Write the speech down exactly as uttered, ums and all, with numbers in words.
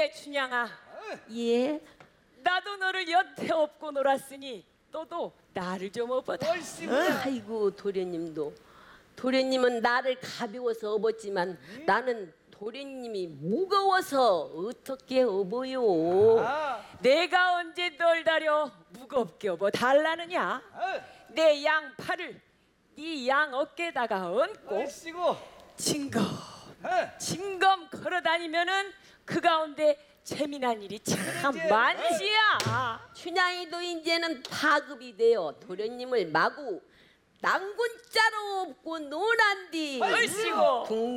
근데 춘향아, 예? 나도 너를 여태 업고 놀았으니 너도 나를 좀 업어다. 아이고 도련님도 도련님은 나를 가벼워서 업었지만 나는 도련님이 무거워서 어떻게 업어요? 내가 언제 널 다려 무겁게 업어 달라느냐? 내 양 팔을 네 양 어깨에다가 얹고 징검 징검 걸어다니면은 그 가운데 재미난 일이 참 많지야. 춘향이도 이제는 파급이 되어 도련님을 마구 낭군자로 업고 노란디 얼씨구.